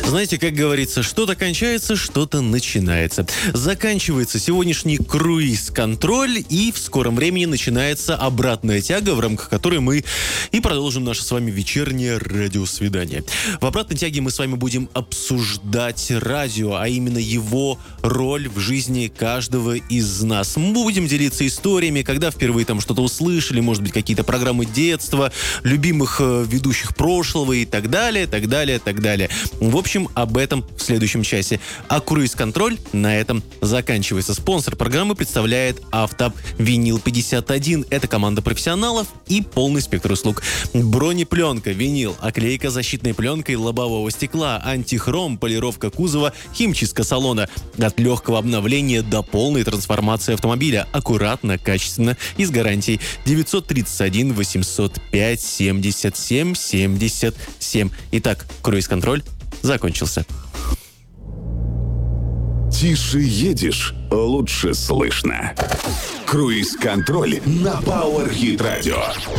Знаете, как говорится, что-то кончается, что-то начинается. Заканчивается сегодняшний круиз-контроль, и в скором времени начинается обратная тяга, в рамках которой мы и продолжим наше с вами вечернее радиосвидание. В обратной тяге мы с вами будем обсуждать радио, а именно его роль в жизни каждого из нас. Мы будем делиться историями, когда впервые там что-то услышали, может быть, какие-то программы детства, любимых ведущих прошлого и так далее, так далее, так далее. В общем, об этом в следующем часе. А круиз-контроль на этом заканчивается. Спонсор программы представляет Автоп-Винил 51. Это команда профессионалов и полный спектр услуг. Бронепленка, винил, оклейка защитной пленкой лобового стекла, антихром, полировка кузова, химчистка салона. От легкого обновления до полной трансформации автомобиля. Аккуратно, качественно и с гарантией. 931 805 77 77. Итак, круиз-контроль закончился. Тише едешь, лучше слышно. Круиз-контроль на Power Hit Radio.